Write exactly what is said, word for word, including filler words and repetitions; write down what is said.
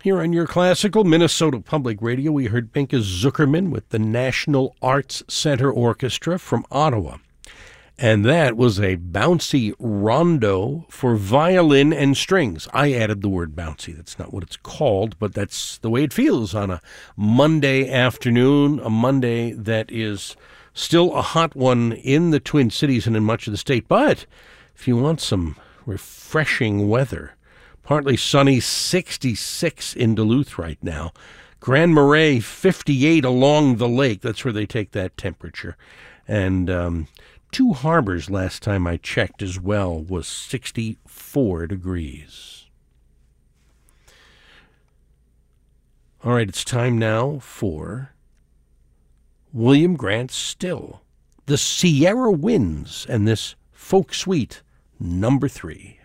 Here on your classical Minnesota Public Radio, we heard Pinka Zuckerman with the National Arts Center Orchestra from Ottawa. And that was a bouncy rondo for violin and strings. I added the word bouncy. That's not what it's called, but that's the way it feels on a Monday afternoon, a Monday that is still a hot one in the Twin Cities and in much of the state. But if you want some refreshing weather, partly sunny, sixty-six in Duluth right now. Grand Marais, fifty-eight along the lake. That's where they take that temperature. And um, Two Harbors, last time I checked as well, was sixty-four degrees. All right, it's time now for William Grant Still, the Sierra Winds, and this folk suite number three.